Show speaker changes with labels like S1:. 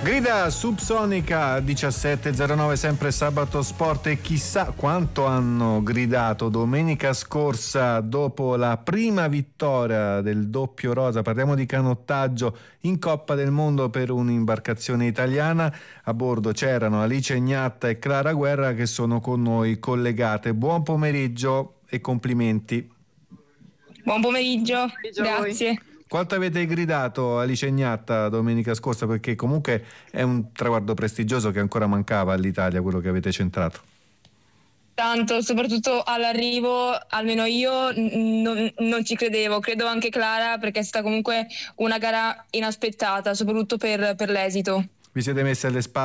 S1: Grida Subsonica 17:09, sempre Sabato Sport, e chissà quanto hanno gridato domenica scorsa dopo la prima vittoria del doppio rosa. Parliamo di canottaggio in Coppa del Mondo per un'imbarcazione italiana. A bordo c'erano Alice Gnatta e Clara Guerra, che sono con noi collegate. Buon pomeriggio e complimenti.
S2: Buon pomeriggio, grazie.
S1: Quanto avete gridato Alice Gnatta domenica scorsa? Perché comunque è un traguardo prestigioso che ancora mancava all'Italia, quello che avete centrato.
S2: Tanto, soprattutto all'arrivo, almeno io non ci credevo, credo anche Clara, perché è stata comunque una gara inaspettata, soprattutto per l'esito.
S1: Vi siete messi alle spalle